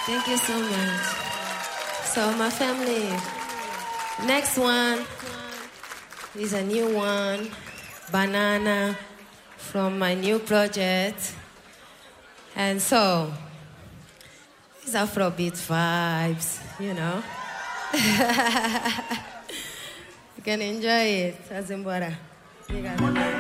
Thank you so much. So, my family, next one is a new one, Banana, from my new project. And so, it's Afrobeat vibes, you know. You can enjoy it, Azimbora. You got it.